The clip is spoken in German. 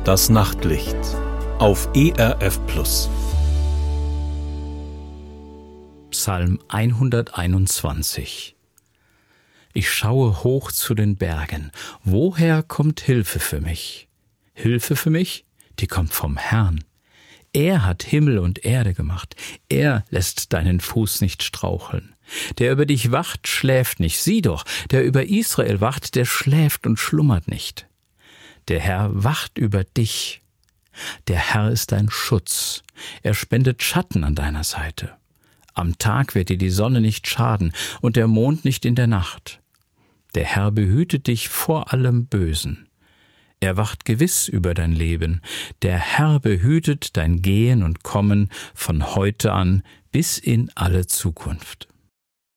Das Nachtlicht auf ERF Plus. Psalm 121. Ich schaue hoch zu den Bergen. Woher kommt Hilfe für mich? Hilfe für mich? Die kommt vom Herrn. Er hat Himmel und Erde gemacht. Er lässt deinen Fuß nicht straucheln. Der über dich wacht, schläft nicht. Sieh doch, der über Israel wacht, der schläft und schlummert nicht. Der Herr wacht über dich. Der Herr ist dein Schutz. Er spendet Schatten an deiner Seite. Am Tag wird dir die Sonne nicht schaden und der Mond nicht in der Nacht. Der Herr behütet dich vor allem Bösen. Er wacht gewiss über dein Leben. Der Herr behütet dein Gehen und Kommen von heute an bis in alle Zukunft.